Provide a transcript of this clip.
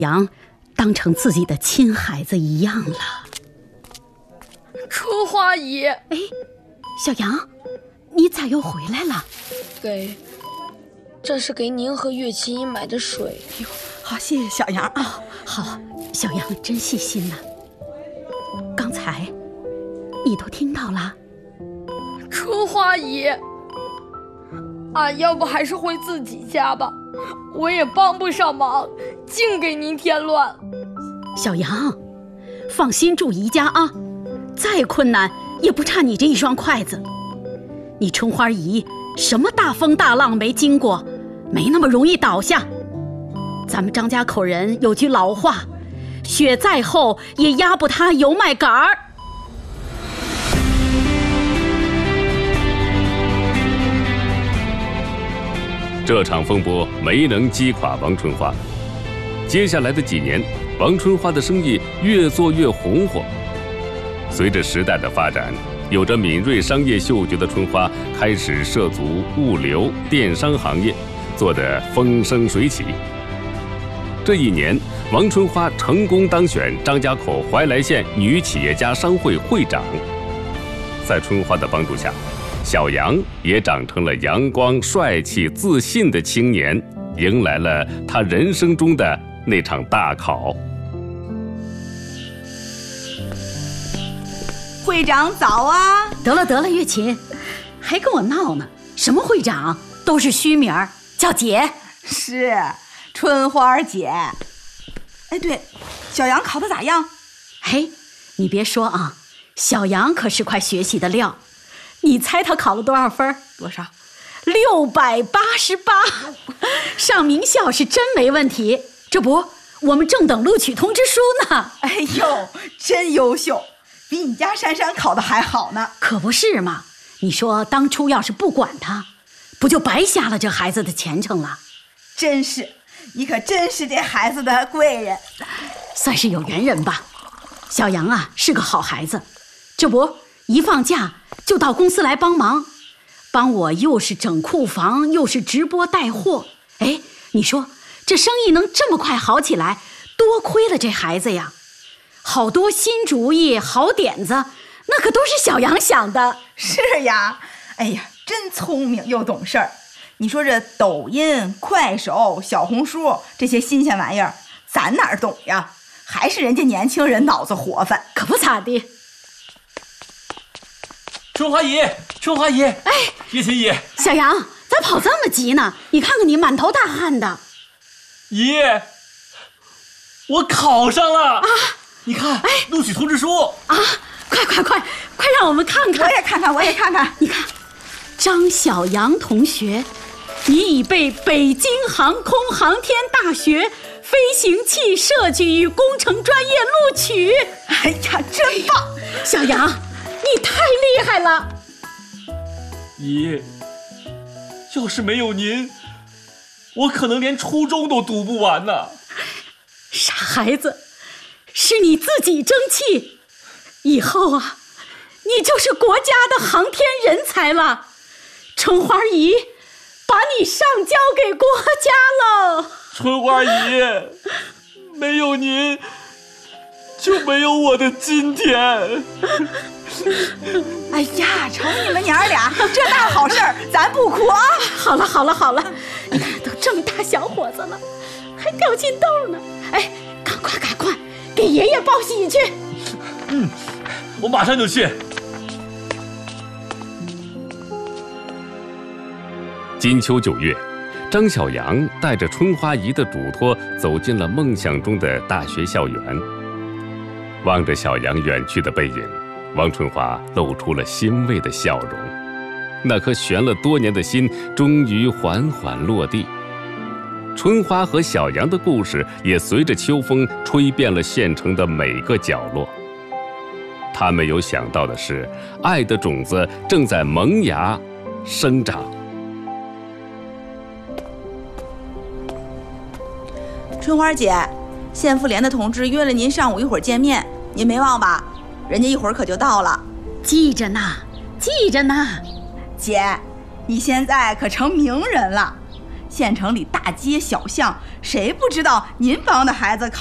阳当成自己的亲孩子一样了。 春花姨， 哎，小杨，你咋又回来了？ 这是给您和岳琴姨买的水。 哟，好，谢谢小杨啊。 好，小杨真细心呢。刚才你都听到了？ 春花姨，要不还是回自己家吧，我也帮不上忙，净给您添乱。 小杨，放心住姨家啊，再困难也不差你这一双筷子。你春花姨什么大风大浪没经过，没那么容易倒下。咱们张家口人有句老话，雪再厚也压不塌油麦秆儿。 这场风波没能击垮王春花。接下来的几年，王春花的生意越做越红火。随着时代的发展，有着敏锐商业嗅觉的春花开始涉足物流、电商行业，做得风生水起。这一年，王春花成功当选张家口怀来县女企业家商会会长。在春花的帮助下，小杨也长成了阳光、帅气、自信的青年，迎来了他人生中的那场大考。 会长早啊！ 得了，月琴，还跟我闹呢？什么会长，都是虚名，叫姐。 是春花姐。哎，对，小杨考得咋样？ 嘿，你别说啊，小杨可是块学习的料。你猜他考了多少分？ 多少 ？688，上名校是真没问题。这不，我们正等录取通知书呢。 哎呦，真优秀，比你家珊珊考的还好呢。 可不是嘛，你说当初要是不管他，不就白瞎了这孩子的前程了？ 真是，你可真是这孩子的贵人， 算是有缘人吧。小杨啊，是个好孩子，这不一放假就到公司来帮忙，帮我又是整库房，又是直播带货。哎，你说这生意能这么快好起来，多亏了这孩子呀！好多新主意、好点子，那可都是小杨想的。 是呀，哎呀，真聪明又懂事儿。你说这抖音、快手、小红书这些新鲜玩意儿，咱哪儿懂呀？还是人家年轻人脑子活泛。 可不咋地。 春花姨，哎，叶琴姨， 小杨，咋跑这么急呢？你看看你满头大汗的。 姨，我考上了啊！你看，哎，录取通知书啊！快让我们看看。 我也看看。 你看，张小杨同学，你已被北京航空航天大学飞行器设计与工程专业录取。 哎呀，真棒！ 小杨，你太厉害了。 姨，要是没有您，我可能连初中都读不完呢。 傻孩子，是你自己争气，以后啊，你就是国家的航天人才了。春花姨把你上交给国家了。 春花姨，没有您就没有我的今天。 哎呀，瞅你们娘俩这大好事儿，咱不哭啊！ 好了，你看都这么大小伙子了，还掉金豆呢。哎，赶快给爷爷报喜去。 我马上就去。 金秋9月，张小杨带着春花姨的嘱托走进了梦想中的大学校园。望着小杨远去的背影，王春花露出了欣慰的笑容。那颗悬了多年的心终于缓缓落地。春花和小杨的故事也随着秋风吹遍了县城的每个角落。他没有想到的是，爱的种子正在萌芽生长。 春花姐，县妇联的同志约了您上午一会儿见面，您没忘吧？人家一会儿可就到了。 记着呢。 姐，你现在可成名人了，县城里大街小巷谁不知道您帮的孩子